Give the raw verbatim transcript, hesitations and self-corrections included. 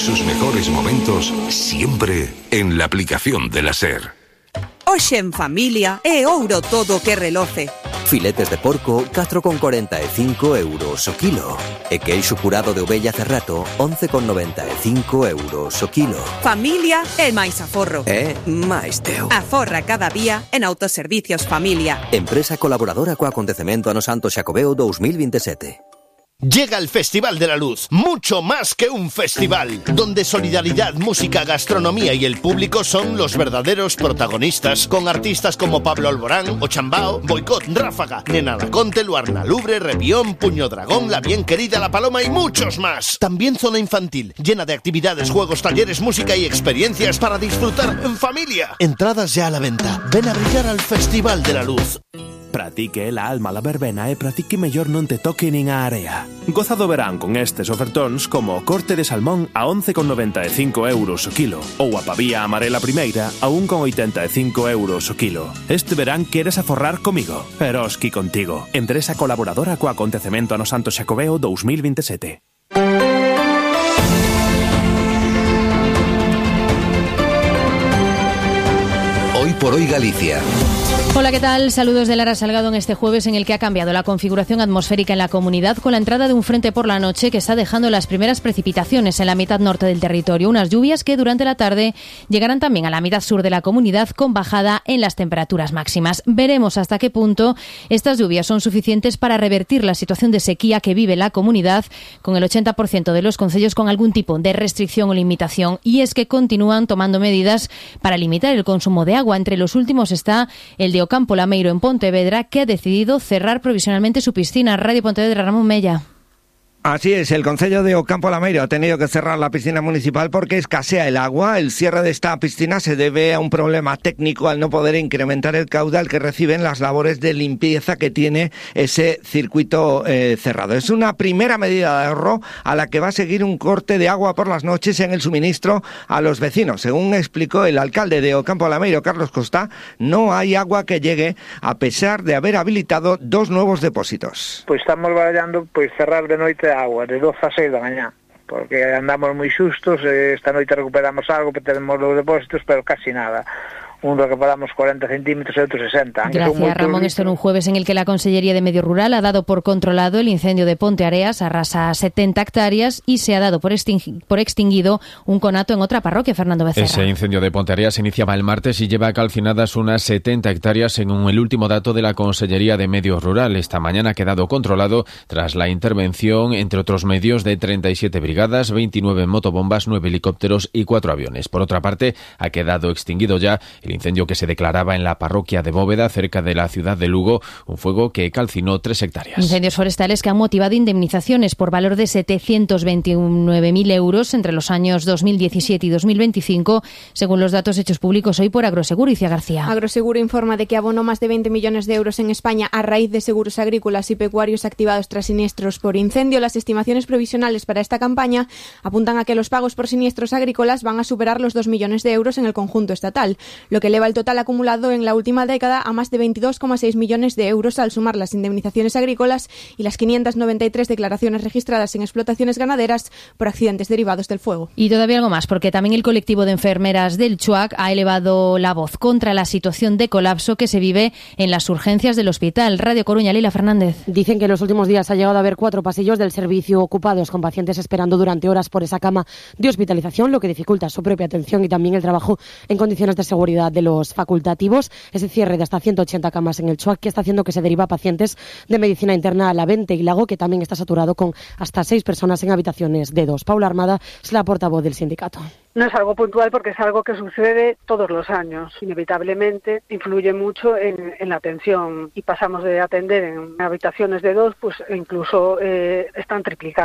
sus mejores momentos siempre en la aplicación de la SER. Hoxe en familia é ouro todo que reloce. Filetes de porco, catro con corenta e cinco euros o kilo. E queixo curado de ovella Cerrato, once con noventa e cinco euros o kilo. Familia é máis aforro. É máis teu. Aforra cada día en Autoservicios Familia. Empresa colaboradora co acontecemento Ano Santo Xacobeo dos mil veintisiete. Llega el Festival de la Luz, mucho más que un festival, donde solidaridad, música, gastronomía y el público son los verdaderos protagonistas, con artistas como Pablo Alborán, Ochambao, Boicot, Ráfaga, Nena Laconte, Luarna Lubre, Revión, Puño Dragón, La Bien Querida, La Paloma y muchos más. También zona infantil, llena de actividades, juegos, talleres, música y experiencias para disfrutar en familia. Entradas ya a la venta. Ven a brillar al Festival de la Luz. Pratique la alma la verbena e pratique mellor non te toque nin a area. Goza do verán con estes ofertóns como o corte de salmón a once con noventa e cinco euros o kilo ou a pavía amarela primeira a un con oitenta e cinco euros o kilo. Este verán queres aforrar comigo? Eroski contigo. Empresa colaboradora co acontecemento Ano Santo Xacobeo dos mil veintisiete. Hoy por hoy Galicia. Hola, ¿qué tal? Saludos de Lara Salgado en este jueves en el que ha cambiado la configuración atmosférica en la comunidad con la entrada de un frente por la noche que está dejando las primeras precipitaciones en la mitad norte del territorio. Unas lluvias que durante la tarde llegarán también a la mitad sur de la comunidad con bajada en las temperaturas máximas. Veremos hasta qué punto estas lluvias son suficientes para revertir la situación de sequía que vive la comunidad, con el ochenta por ciento de los concellos con algún tipo de restricción o limitación. Y es que continúan tomando medidas para limitar el consumo de agua. Entre los últimos está el de Ocampo Lameiro en Pontevedra, que ha decidido cerrar provisionalmente su piscina. Radio Pontevedra, Ramón Mella. Así es, el concello de Ocampo Lameiro ha tenido que cerrar la piscina municipal porque escasea el agua. El cierre de esta piscina se debe a un problema técnico al no poder incrementar el caudal que reciben las labores de limpieza que tiene ese circuito eh, cerrado. Es una primera medida de ahorro a la que va a seguir un corte de agua por las noches en el suministro a los vecinos. Según explicó el alcalde de Ocampo Lameiro, Carlos Costa, no hay agua que llegue a pesar de haber habilitado dos nuevos depósitos. Pues estamos barallando pues cerrar de noite agua, de doce a seis da mañá, porque andamos moi xustos, esta noite recuperamos algo, tenemos los depósitos, pero casi nada. Un recuperamos cuarenta centímetros y otro sesenta. Gracias, Ramón. Esto en un jueves en el que la Consellería de Medio Rural ha dado por controlado el incendio de Ponte Areas, arrasa setenta hectáreas y se ha dado por, extingui- por extinguido un conato en otra parroquia, Fernando Becerra. Ese incendio de Ponte Areas iniciaba el martes y lleva calcinadas unas setenta hectáreas según el último dato de la Consellería de Medio Rural. Esta mañana ha quedado controlado tras la intervención, entre otros medios, de treinta y siete brigadas, veintinueve motobombas, nueve helicópteros y cuatro aviones. Por otra parte, ha quedado extinguido ya el incendio que se declaraba en la parroquia de Bóveda, cerca de la ciudad de Lugo, un fuego que calcinó tres hectáreas. Incendios forestales que han motivado indemnizaciones por valor de setecientos veintinueve mil euros entre los años dos mil diecisiete y dos mil veinticinco, según los datos hechos públicos hoy por Agroseguro. Iciar García. Agroseguro informa de que abonó más de veinte millones de euros en España a raíz de seguros agrícolas y pecuarios activados tras siniestros por incendio. Las estimaciones provisionales para esta campaña apuntan a que los pagos por siniestros agrícolas van a superar los dos millones de euros en el conjunto estatal, lo que eleva el total acumulado en la última década a más de veintidós coma seis millones de euros al sumar las indemnizaciones agrícolas y las quinientas noventa y tres declaraciones registradas en explotaciones ganaderas por accidentes derivados del fuego. Y todavía algo más, porque también el colectivo de enfermeras del Chuac ha elevado la voz contra la situación de colapso que se vive en las urgencias del hospital. Radio Coruña, Lila Fernández. Dicen que en los últimos días ha llegado a haber cuatro pasillos del servicio ocupados con pacientes esperando durante horas por esa cama de hospitalización, lo que dificulta su propia atención y también el trabajo en condiciones de seguridad de los facultativos. Ese cierre de hasta ciento ochenta camas en el Chuac que está haciendo que se deriva pacientes de medicina interna a la Vente y Lago, que también está saturado con hasta seis personas en habitaciones de dos. Paula Armada es la portavoz del sindicato. No es algo puntual porque es algo que sucede todos los años. Inevitablemente influye mucho en, en la atención y pasamos de atender en habitaciones de dos, pues incluso eh, están triplicadas.